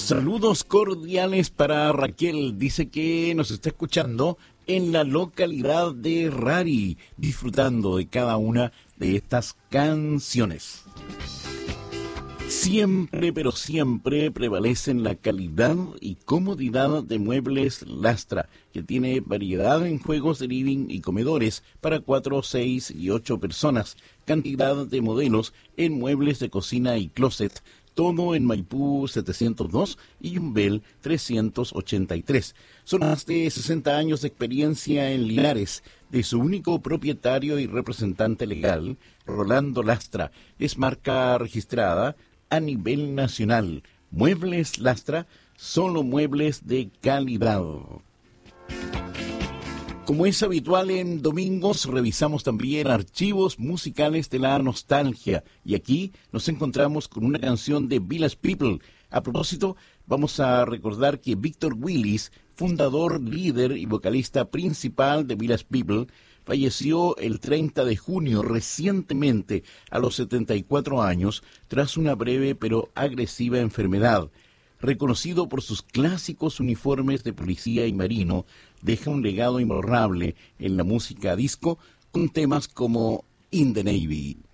Saludos cordiales para Raquel. Dice que nos está escuchando en la localidad de Rari, disfrutando de cada una de estas canciones. Siempre, pero siempre prevalecen la calidad y comodidad de Muebles Lastra, que tiene variedad en juegos de living y comedores para 4, 6 y 8 personas, cantidad de modelos en muebles de cocina y closet, todo en Maipú 702 y Yumbel 383. Son más de 60 años de experiencia en Linares, de su único propietario y representante legal, Rolando Lastra. Es marca registrada a nivel nacional. Muebles Lastra, solo muebles de calidad. Como es habitual en domingos, revisamos también archivos musicales de la nostalgia. Y aquí nos encontramos con una canción de Village People. A propósito, vamos a recordar que Víctor Willis, fundador, líder y vocalista principal de Village People, falleció el 30 de junio recientemente a los 74 años tras una breve pero agresiva enfermedad. Reconocido por sus clásicos uniformes de policía y marino, deja un legado imborrable en la música disco con temas como In the Navy.